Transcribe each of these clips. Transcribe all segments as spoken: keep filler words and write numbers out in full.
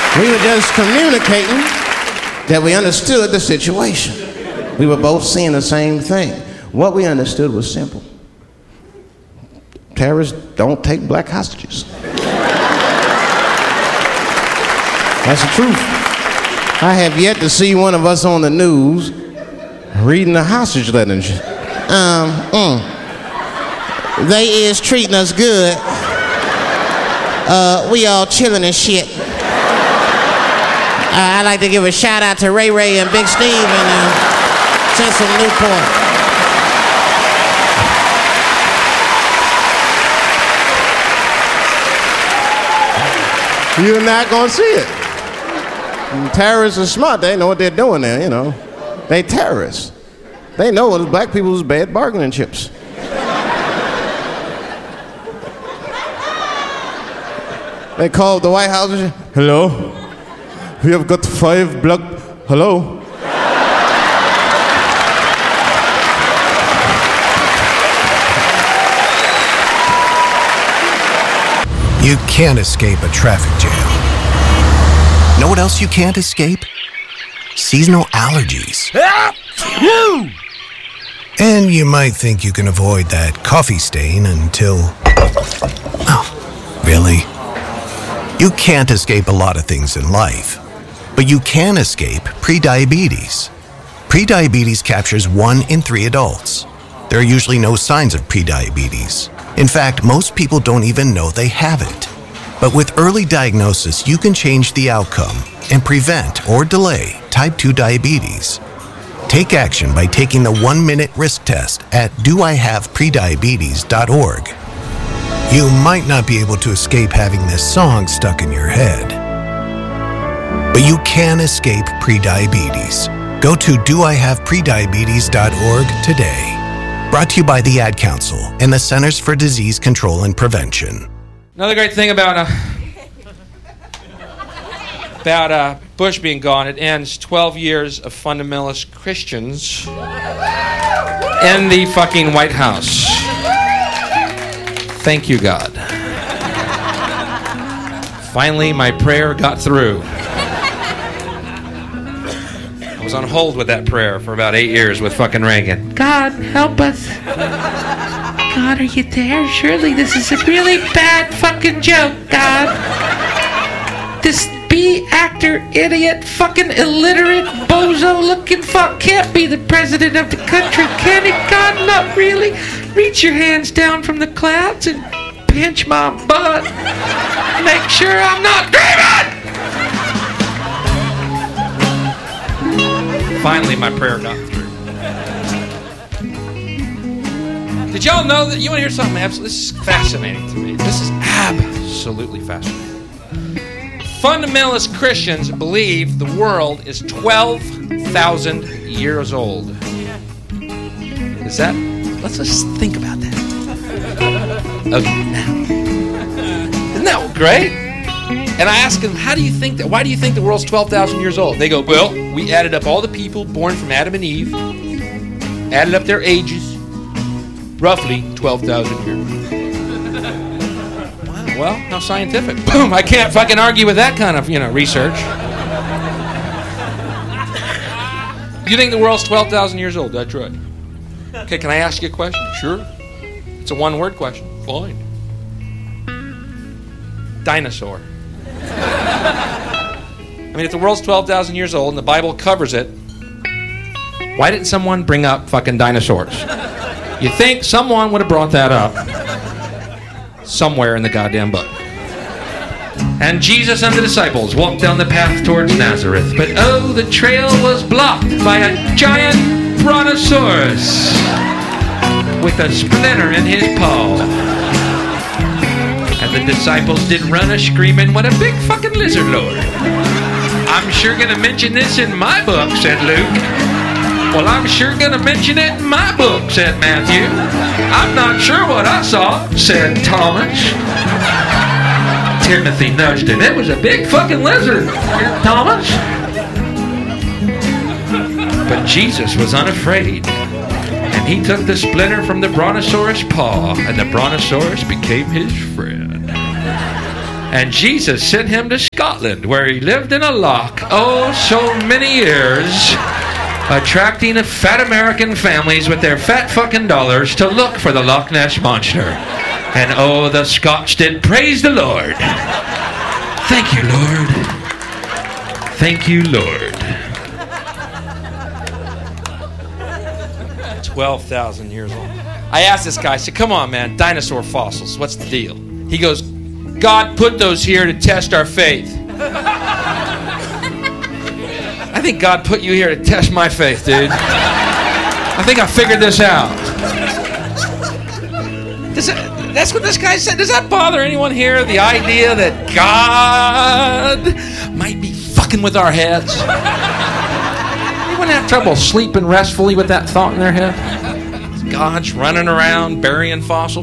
We were just communicating that we understood the situation. We were both seeing the same thing. What we understood was simple. Terrorists don't take black hostages. That's the truth. I have yet to see one of us on the news reading the hostage letters. Um, mm. They is treating us good. Uh, we all chilling and shit. Uh, I'd like to give a shout out to Ray Ray and Big Steve and uh, Central Newport. You're not gonna see it. And terrorists are smart. They know what they're doing there, you know. They terrorists. They know what black people's bad bargaining chips. They called the White House and said, hello? We have got five black... Hello? You can't escape a traffic jam. Know what else you can't escape? Seasonal allergies. And you might think you can avoid that coffee stain until... Oh, really? You can't escape a lot of things in life, but you can escape prediabetes. Prediabetes captures one in three adults. There are usually no signs of prediabetes. In fact, most people don't even know they have it. But with early diagnosis, you can change the outcome and prevent or delay type two diabetes. Take action by taking the one-minute risk test at do I have prediabetes dot org. You might not be able to escape having this song stuck in your head, but you can escape prediabetes. Go to do I have prediabetes dot org today. Brought to you by the Ad Council and the Centers for Disease Control and Prevention. Another great thing about uh, about uh, Bush being gone, it ends twelve years of fundamentalist Christians in the fucking White House. Thank you, God. Finally, my prayer got through. I was on hold with that prayer for about eight years with fucking Reagan. God, help us. God, are you there? Surely this is a really bad fucking joke, God. This B-actor, idiot, fucking illiterate, bozo-looking fuck can't be the president of the country, can he? God, not really. Reach your hands down from the clouds and pinch my butt. Make sure I'm not dreaming! Finally, my prayer got through. Did y'all know that? You want to hear something absolutely? This is fascinating to me. This is absolutely fascinating. Fundamentalist Christians believe the world is twelve thousand years old. Is that? Let's just think about that. Okay, now. Isn't that great? And I ask them, how do you think that? Why do you think the world's twelve thousand years old? They go, well, we added up all the people born from Adam and Eve, added up their ages, roughly twelve thousand years. Wow, well, how scientific. Boom, I can't fucking argue with that kind of, you know, research. You think the world's twelve thousand years old? That's right. Okay, can I ask you a question? Sure. It's a one-word question. Fine. Dinosaur. I mean, if the world's twelve thousand years old and the Bible covers it, why didn't someone bring up fucking dinosaurs? You think someone would have brought that up somewhere in the goddamn book. And Jesus and the disciples walked down the path towards Nazareth, but oh, the trail was blocked by a giant brontosaurus with a splinter in his paw. And the disciples did run a screaming, what a big fucking lizard lord. I'm sure gonna mention this in my book, said Luke. Well, I'm sure gonna mention it in my book, said Matthew. I'm not sure what I saw, said Thomas. Timothy nudged him. It was a big fucking lizard, Thomas. But Jesus was unafraid. And he took the splinter from the brontosaurus paw, and the brontosaurus became his friend. And Jesus sent him to Scotland, where he lived in a loch, oh, so many years, attracting fat American families with their fat fucking dollars to look for the Loch Ness Monster. And oh, the Scots did praise the Lord. Thank you, Lord. Thank you, Lord. twelve thousand years old. I asked this guy, I said, come on, man, dinosaur fossils, what's the deal? He goes, God put those here to test our faith. I think God put you here to test my faith, dude. I think I figured this out. Does that, that's what this guy said. Does that bother anyone here? The idea that God might be fucking with our heads? Anyone have trouble sleeping restfully with that thought in their head? God's running around burying fossils.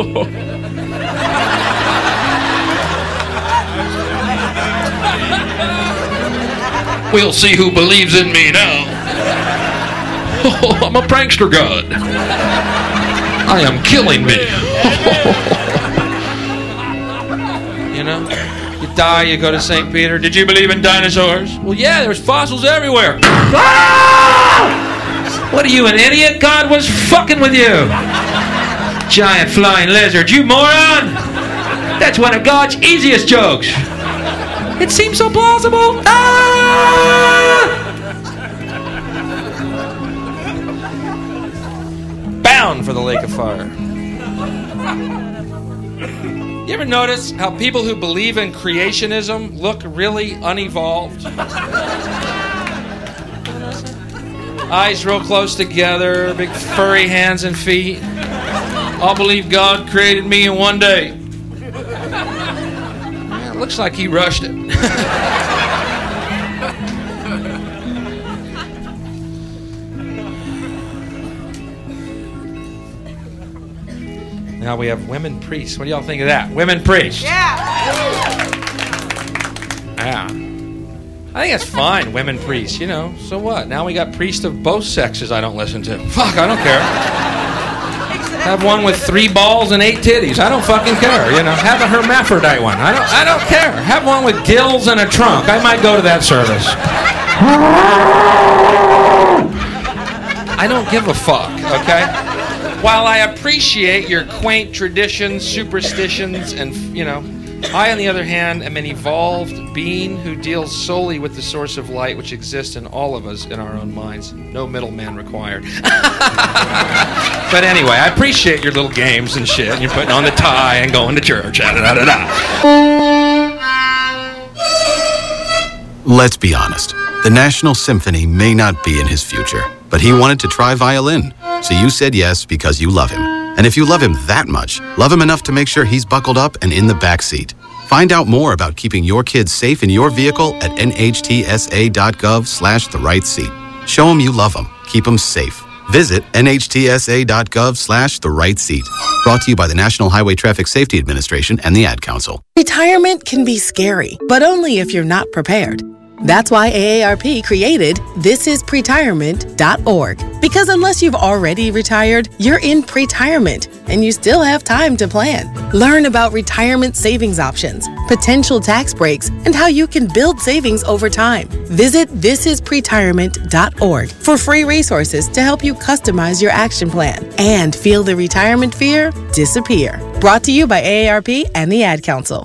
We'll see who believes in me now. Oh, I'm a prankster God. I am killing me. You know, you die, you go to Saint Peter. Did you believe in dinosaurs? Well, yeah, there's fossils everywhere. What are you, an idiot? God was fucking with you. Giant flying lizard, you moron. That's one of God's easiest jokes. It seems so plausible. Ah! Bound for the lake of fire. You ever notice how people who believe in creationism look really unevolved? Eyes real close together, big furry hands and feet. I'll believe God created me in one day. Yeah, it looks like he rushed it. Now we have women priests. What do y'all think of that? Women priests. Yeah. Yeah. I think that's fine, women priests, you know. So what? Now we got priests of both sexes I don't listen to. Fuck, I don't care. Have one with three balls and eight titties. I don't fucking care, you know. Have a hermaphrodite one. I don't I don't care. Have one with gills and a trunk. I might go to that service. I don't give a fuck, okay? While I appreciate your quaint traditions, superstitions, and, you know, I, on the other hand, am an evolved being who deals solely with the source of light which exists in all of us in our own minds. No middleman required. But anyway, I appreciate your little games and shit. You're putting on the tie and going to church. Da, da, da, da. Let's be honest. The National Symphony may not be in his future, but he wanted to try violin. So you said yes because you love him. And if you love him that much, love him enough to make sure he's buckled up and in the back seat. Find out more about keeping your kids safe in your vehicle at nhtsa.gov slash the right seat. Show him you love him. Keep him safe. Visit nhtsa.gov slash the right seat. Brought to you by the National Highway Traffic Safety Administration and the Ad Council. Retirement can be scary, but only if you're not prepared. That's why A A R P created this is pretirement dot org. Because unless you've already retired, you're in pretirement, and you still have time to plan. Learn about retirement savings options, potential tax breaks, and how you can build savings over time. Visit this is pretirement dot org for free resources to help you customize your action plan and feel the retirement fear disappear. Brought to you by A A R P and the Ad Council.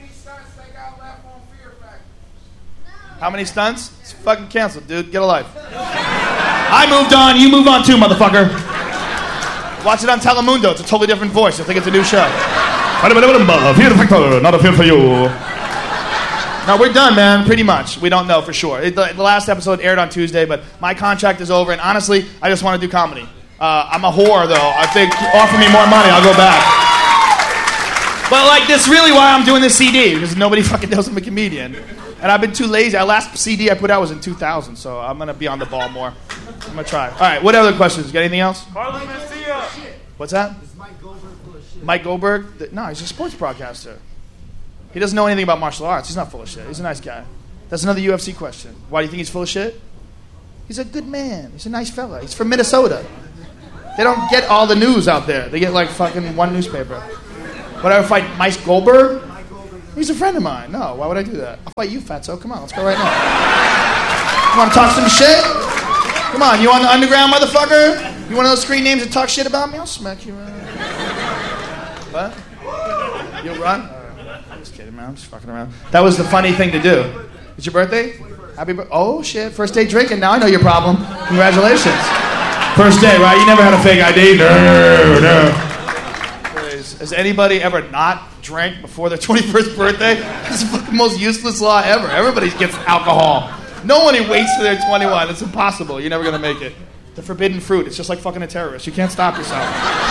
How many stunts? It's fucking canceled, dude. Get a life. I moved on. You move on too, motherfucker. Watch it on Telemundo. It's a totally different voice. I think it's a new show. Fear Factor, not a fear for you. No, we're done, man. Pretty much. We don't know for sure. It, the, the last episode aired on Tuesday, but my contract is over, and honestly, I just want to do comedy. Uh, I'm a whore, though. I think offer me more money, I'll go back. But, like, that's really why I'm doing this C D, because nobody fucking knows I'm a comedian. And I've been too lazy. Our last C D I put out was in two thousand, so I'm going to be on the ball more. I'm going to try. All right, what other questions? Got anything else? Carly Mencia. What's that? Is Mike Goldberg full of shit? Mike Goldberg? No, he's a sports broadcaster. He doesn't know anything about martial arts. He's not full of shit. He's a nice guy. That's another U F C question. Why do you think he's full of shit? He's a good man. He's a nice fella. He's from Minnesota. They don't get all the news out there. They get like fucking one newspaper. Whatever fight Mike Goldberg? Mike Goldberg is He's a friend of mine. No, why would I do that? I'll fight you, fatso. Come on, let's go right now. You want to talk some shit? Come on, you on the underground, motherfucker? You one of those screen names that talk shit about me? I'll smack you. Man. What? You'll run? Right. I'm just kidding, man. I'm just fucking around. That was the funny thing to do. It's your birthday? Happy birthday. Oh, shit. First day drinking. Now I know your problem. Congratulations. First day, right? You never had a fake I D? No, no. Please. Has anybody ever not drank before their twenty-first birthday? It's the fucking most useless law ever. Everybody gets alcohol. No one waits till they're twenty-one. It's impossible. You're never going to make it. The forbidden fruit. It's just like fucking a terrorist. You can't stop yourself.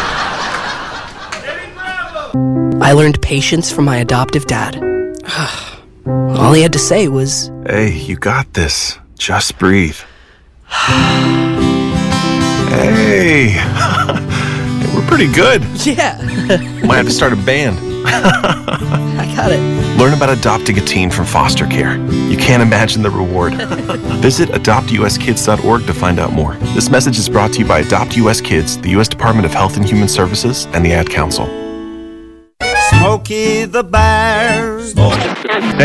I learned patience from my adoptive dad. All he had to say was, "Hey, you got this. Just breathe." Hey, we're pretty good. yeah, Might have to start a band. I got it. Learn about adopting a teen from foster care. You can't imagine the reward. Visit adopt u s kids dot org to find out more. This message is brought to you by Adopt U S Kids, the U S Department of Health and Human Services, and the Ad Council. Smokey the Bear.